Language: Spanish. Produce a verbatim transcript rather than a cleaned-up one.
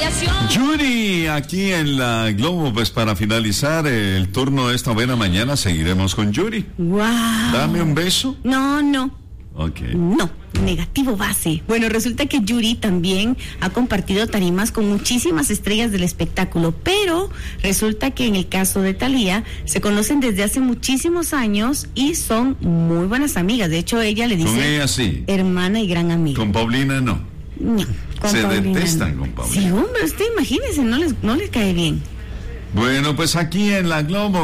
Yuri, aquí en la Globo, pues para finalizar el turno de esta buena mañana, seguiremos con Yuri. Wow. Dame un beso. No, no. Ok. No, negativo base. Bueno, resulta que Yuri también ha compartido tarimas con muchísimas estrellas del espectáculo, pero resulta que en el caso de Thalía se conocen desde hace muchísimos años y son muy buenas amigas. De hecho, ella le dice Con ella sí. hermana y gran amiga. Con Paulina no. No, con Se Paulina detestan no. con Paulina. Sí, hombre, usted imagínese, no les, no les cae bien. Bueno, pues aquí en la Globo